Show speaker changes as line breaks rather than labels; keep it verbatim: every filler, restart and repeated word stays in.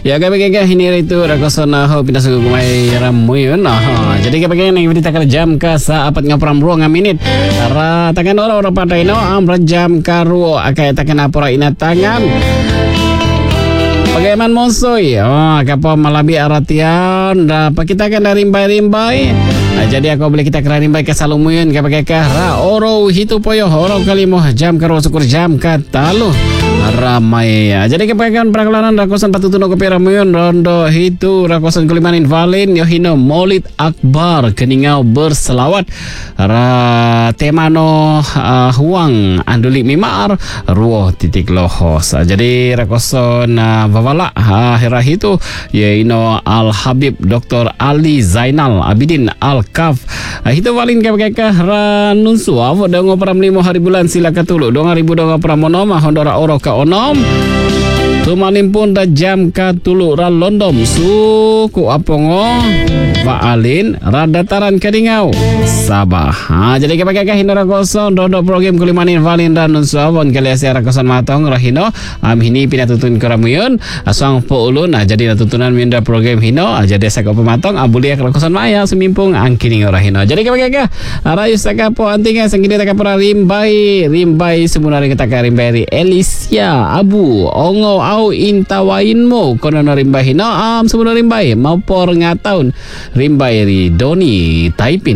Ya kapag hinira itu rakoson na ho pinasugo kumay ramuyon na ha. Jadi kapag yang kita ka jam ka sa apat nga pram nga minit. Ara takan ora ora patay no am jam karu akay takan apura inatangan. Bagaimana monsoy? Oh, kapo malabi aratian dah kita kan dari rimbai-rimbai. Nah, jadi aku boleh kita kena rimbai ke salumuyan kapag ka ra oro hitu poyo oro kali mo jam karo syukur jam ka talo. Ramai ya. Jadi kepegang peranglanan rakosan patutuno kepiramuyon rondo hitu rakosan kulimanin valin yohino Maulid Akbar keningau berselawat ra temano uh, huang anduli mimar ruo titik lohos. Jadi rakosan uh, bawala akhirah itu yohino Al Habib Doktor Ali Zainal Abidin Al Kaf uh, hitu valin kepegang ra nunsu avo dongo pram limo hari bulan sila katulu donga ribu donga pramonoma hondora oro ka onom tumanin pun da jam ka tulu ra londom suku apongo Faalin radataran kadingau Sabah. Ha, jadi kapag kahino rakoson dodo program kulimanin valin dan nunsuavon kali asia rakoson matong rahino am hini pinatutun keramuyon asang po ulun ah, jadi natutunan minda program hino ah, jadi sa ko pematong abulia rakoson maya sumimpung ang kining rahino. Jadi kapag ka arayus taka po antinga sang gini taka para rimbai rimbai semunari kita ka rimbai ri Elisia Abu ongo au intawain mo kono na rimbai hino am semunari rimbai mau por nga taon rimbai ri Doni Taipin